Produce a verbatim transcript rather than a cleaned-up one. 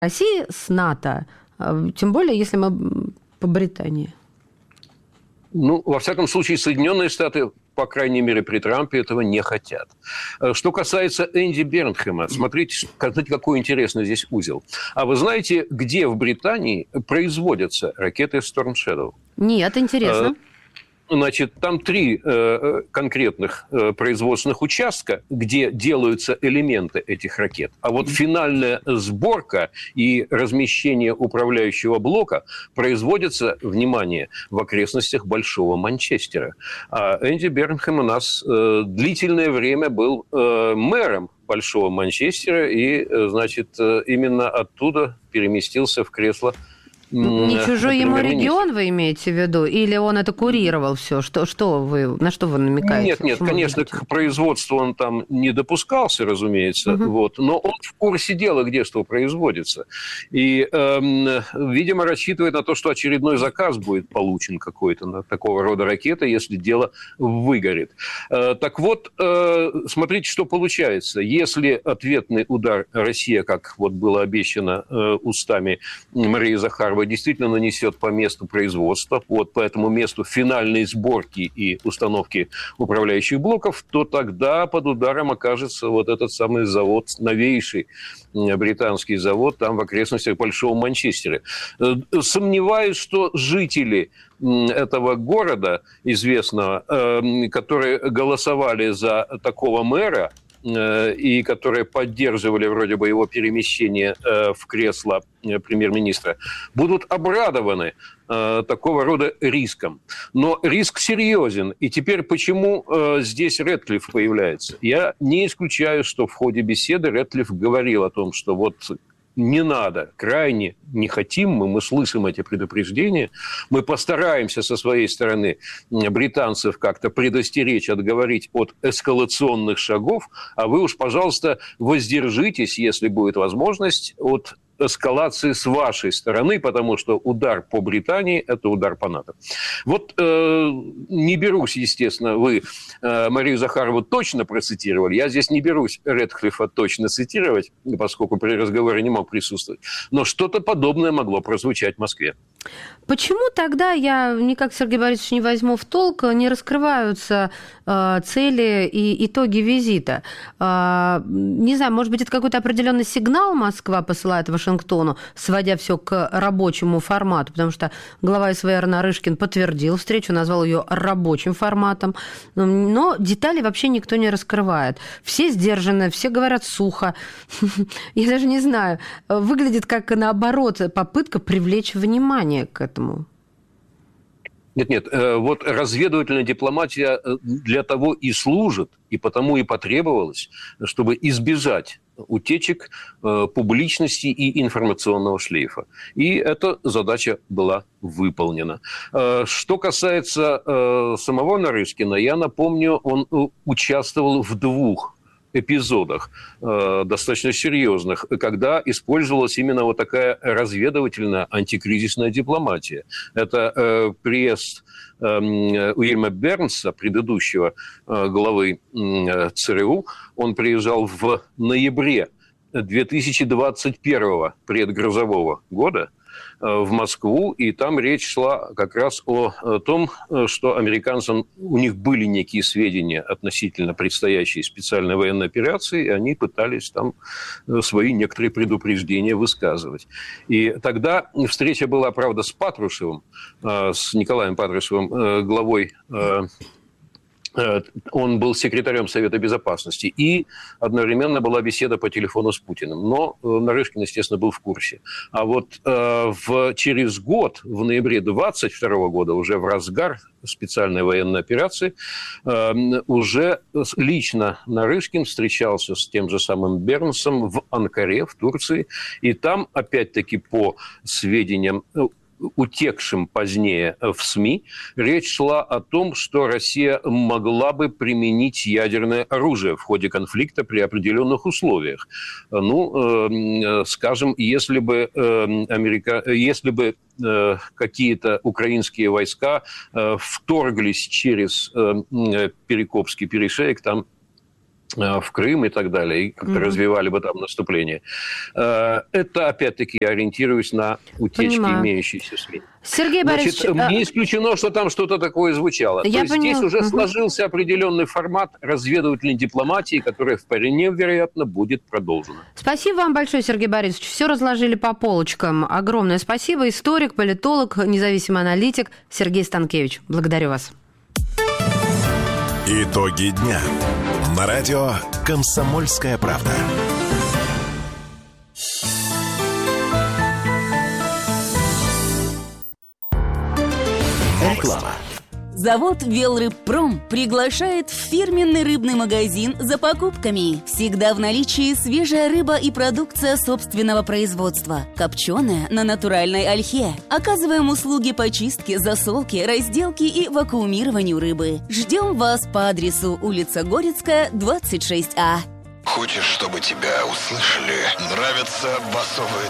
России с НАТО, тем более, если мы по Британии? Ну, во всяком случае, Соединенные Штаты, по крайней мере, при Трампе этого не хотят. Что касается Энди Бернхэма, смотрите, смотрите, какой интересный здесь узел. А вы знаете, где в Британии производятся ракеты Storm Shadow? Нет, интересно. Значит, там три э, конкретных э, производственных участка, где делаются элементы этих ракет. А вот финальная сборка и размещение управляющего блока производятся, внимание, в окрестностях Большого Манчестера. А Энди Бернхэм у нас э, длительное время был э, мэром Большого Манчестера и, э, значит, э, именно оттуда переместился в кресло. Не чужой ему регион вы имеете в виду? Или он это курировал все? Что, что вы, на что вы намекаете? Нет, нет, конечно, к производству он там не допускался, разумеется, угу. вот, но он в курсе дела, где что производится. И, э, видимо, рассчитывает на то, что очередной заказ будет получен какой-то на такого рода ракеты, если дело выгорит. Э, так вот, э, смотрите, что получается. Если ответный удар Россия, как вот было обещано э, устами Марии Захаровой, действительно нанесет по месту производства, вот по этому месту финальной сборки и установки управляющих блоков, то тогда под ударом окажется вот этот самый завод, новейший британский завод, там в окрестностях Большого Манчестера. Сомневаюсь, что жители этого города известного, которые голосовали за такого мэра, и которые поддерживали вроде бы его перемещение в кресло премьер-министра, будут обрадованы такого рода риском. Но риск серьезен. И теперь почему здесь Рэдклифф появляется? Я не исключаю, что в ходе беседы Рэдклифф говорил о том, что вот не надо, крайне не хотим мы, мы слышим эти предупреждения, мы постараемся со своей стороны британцев как-то предостеречь, отговорить от эскалационных шагов, а вы уж, пожалуйста, воздержитесь, если будет возможность, от эскалации с вашей стороны, потому что удар по Британии – это удар по НАТО. Вот э, не берусь, естественно, вы э, Марию Захарову точно процитировали, я здесь не берусь Рэдклиффа точно цитировать, поскольку при разговоре не мог присутствовать, но что-то подобное могло прозвучать в Москве. Почему тогда, я никак, Сергей Борисович, не возьму в толк, не раскрываются э, цели и итоги визита? Э, не знаю, может быть, это какой-то определенный сигнал Москва посылает Вашингтону, сводя все к рабочему формату, потому что глава СВР Нарышкин подтвердил встречу, назвал ее рабочим форматом, но детали вообще никто не раскрывает. Все сдержаны, все говорят сухо. Я даже не знаю, выглядит как, наоборот, попытка привлечь внимание к этому. Нет, нет, вот разведывательная дипломатия для того и служит, и потому и потребовалась, чтобы избежать утечек публичности и информационного шлейфа. И эта задача была выполнена. Что касается самого Нарышкина, я напомню, он участвовал в двух эпизодах, э, достаточно серьезных, когда использовалась именно вот такая разведывательная антикризисная дипломатия. Это э, приезд э, Уильяма Бернса, предыдущего э, главы э, ЦРУ. Он приезжал в ноябре две тысячи двадцать первого предгрозового года в Москву, и там речь шла как раз о том, что американцам, у них были некие сведения относительно предстоящей специальной военной операции, и они пытались там свои некоторые предупреждения высказывать. И тогда встреча была, правда, с Патрушевым, с Николаем Патрушевым, главой. Он был секретарем Совета Безопасности, и одновременно была беседа по телефону с Путиным. Но Нарышкин, естественно, был в курсе. А вот э, в, через год, в ноябре двадцать второго года, уже в разгар специальной военной операции, э, уже лично Нарышкин встречался с тем же самым Бернсом в Анкаре, в Турции. И там, опять-таки, по сведениям, утекшим позднее в СМИ, речь шла о том, что Россия могла бы применить ядерное оружие в ходе конфликта при определенных условиях. Ну, э, скажем, если бы, э, Америка... если бы э, какие-то украинские войска э, вторглись через э, Перекопский перешеек, там в Крым и так далее, и как-то mm-hmm. развивали бы там наступление. Это, опять-таки, я ориентируюсь на утечки, Понимаю. имеющиеся СМИ. Сергей Борисович... Значит, а... не исключено, что там что-то такое звучало. Я То есть здесь уже uh-huh. сложился определенный формат разведывательной дипломатии, которая вполне вероятно будет продолжена. Спасибо вам большое, Сергей Борисович. Все разложили по полочкам. Огромное спасибо. Историк, политолог, независимый аналитик Сергей Станкевич. Благодарю вас. Итоги дня. На радио «Комсомольская правда». Реклама. Завод «Велрыбпром» приглашает в фирменный рыбный магазин за покупками. Всегда в наличии свежая рыба и продукция собственного производства. Копченая на натуральной ольхе. Оказываем услуги по чистке, засолке, разделке и вакуумированию рыбы. Ждем вас по адресу улица Горецкая, двадцать шесть А. Хочешь, чтобы тебя услышали? Нравятся басовые